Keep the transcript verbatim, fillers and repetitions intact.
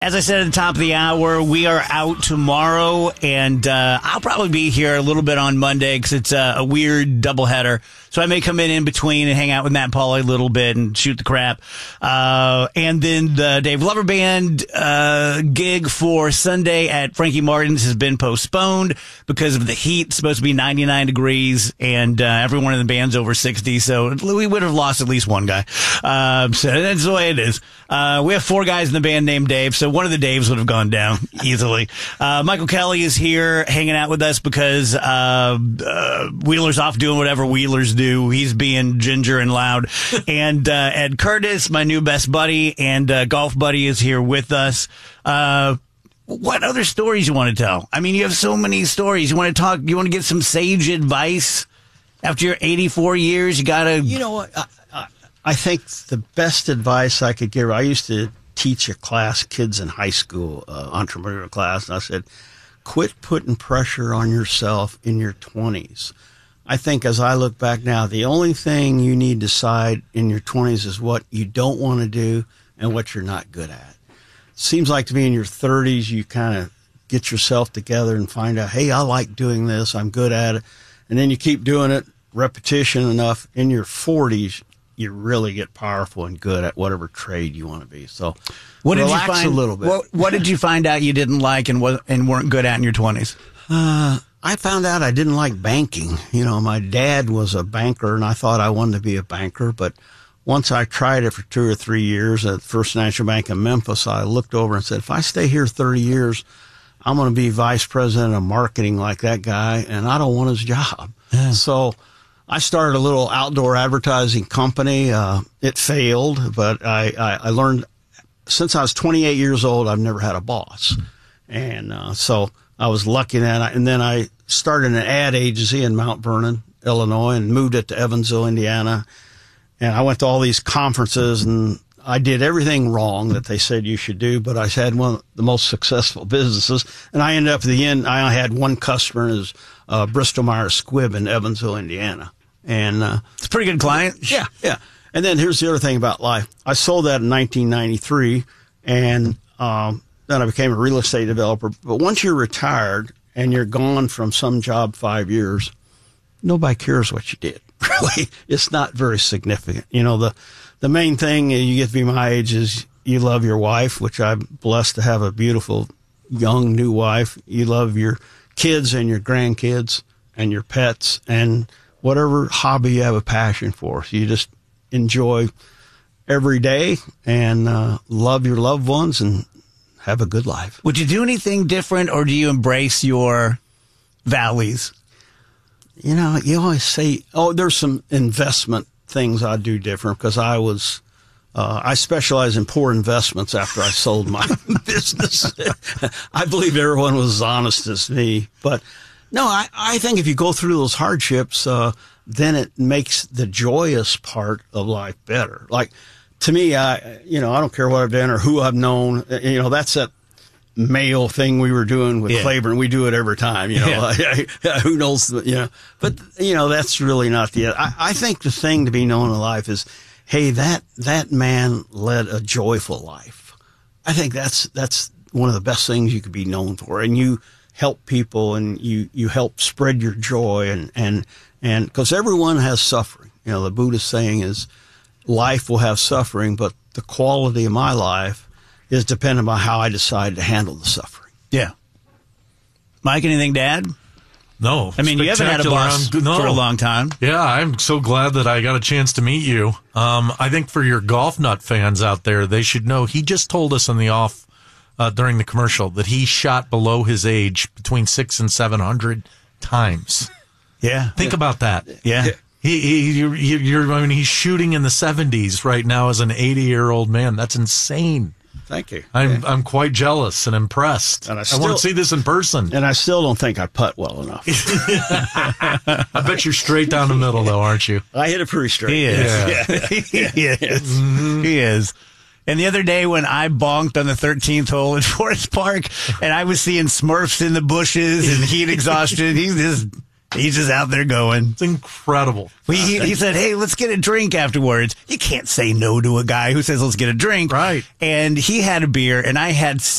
As I said at the top of the hour, we are out tomorrow, and uh, I'll probably be here a little bit on Monday because it's uh, a weird doubleheader. So I may come in in between and hang out with Matt and Paulie a little bit and shoot the crap. Uh, and then the Dave Lover Band uh, gig for Sunday at Frankie Martin's has been postponed because of the heat. It's supposed to be ninety-nine degrees, and uh, everyone in the band's over sixty, so we would have lost at least one guy. Uh, so that's the way it is. Uh, we have four guys in the band named Dave, so one of the Daves would have gone down easily. Uh, Michael Kelly is here hanging out with us because uh, uh, Wheeler's off doing whatever Wheelers do. He's being ginger and loud. And uh, Ed Curtis, my new best buddy and uh, golf buddy, is here with us. Uh, what other stories you want to tell? I mean, you have so many stories. You want to talk? You want to get some sage advice after your eighty-four years? You got to. You know what? I, I, I think the best advice I could give. I used to teach a class, kids in high school, uh, entrepreneurial class, and I said, quit putting pressure on yourself in your twenties. I think as I look back now, the only thing you need to decide in your twenties is what you don't want to do and what you're not good at. Seems like to me in your thirties, you kind of get yourself together and find out, hey, I like doing this, I'm good at it. And then you keep doing it, repetition enough. In your forties, you really get powerful and good at whatever trade you want to be. So what did relax you find, a little bit. What, what did you find out you didn't like and, was, and weren't good at in your twenties? Uh, I found out I didn't like banking. You know, my dad was a banker, and I thought I wanted to be a banker. But once I tried it for two or three years at First National Bank in Memphis, I looked over and said, if I stay here thirty years, I'm going to be vice president of marketing like that guy, and I don't want his job. Yeah. So I started a little outdoor advertising company. Uh, it failed, but I, I, I learned since I was twenty-eight years old, I've never had a boss. And uh, so I was lucky that. And then I started an ad agency in Mount Vernon, Illinois, and moved it to Evansville, Indiana. And I went to all these conferences, and I did everything wrong that they said you should do, but I had one of the most successful businesses. And I ended up at the end, I only had one customer, and it was uh, Bristol Myers Squibb in Evansville, Indiana. And uh, it's a pretty good client. Yeah, yeah. And then here's the other thing about life. I sold that in nineteen ninety-three, and um, then I became a real estate developer. But once you're retired and you're gone from some job five years, nobody cares what you did. Really, it's not very significant. You know, the the main thing you get to be my age is you love your wife, which I'm blessed to have a beautiful young new wife. You love your kids and your grandkids and your pets and whatever hobby you have a passion for. So you just enjoy every day and uh, love your loved ones and have a good life. Would you do anything different, or do you embrace your valleys? You know, you always say, oh, there's some investment things I do different because I was, uh, I specialize in poor investments after I sold my business. I believe everyone was as honest as me. But no, I, I think if you go through those hardships, uh, then it makes the joyous part of life better. Like, to me, I, you know, I don't care what I've done or who I've known. You know, that's that male thing we were doing with yeah. Claiborne. We do it every time, you know, yeah. Who knows, you know, but you know, that's really not the, I, I think the thing to be known in life is, hey, that, that man led a joyful life. I think that's, that's one of the best things you could be known for. And you help people and you, you help spread your joy and, and, and because everyone has suffering. You know, the Buddhist saying is life will have suffering, but the quality of my life is dependent on how I decide to handle the suffering. Yeah. Mike, anything to add? No. I mean, you haven't had a boss no. for a long time. Yeah, I'm so glad that I got a chance to meet you. Um, I think for your golf nut fans out there, they should know he just told us in the off uh, during the commercial that he shot below his age between six and seven hundred times. Yeah. Think yeah. about that. Yeah. yeah. He, he, you're, you're, I mean, he's shooting in the seventies right now as an eighty-year-old man. That's insane. Thank you. I'm yeah. I'm quite jealous and impressed. And I, I still, want to see this in person. And I still don't think I putt well enough. I bet you're straight down the middle, though, aren't you? I hit it pretty straight. He is. Yeah. Yeah. he is. Mm-hmm. He is. And the other day when I bonked on the thirteenth hole at Forest Park, and I was seeing Smurfs in the bushes and heat exhaustion, he just He's just out there going. It's incredible. Well, he, he said, hey, let's get a drink afterwards. You can't say no to a guy who says, let's get a drink. Right. And he had a beer, and I had six.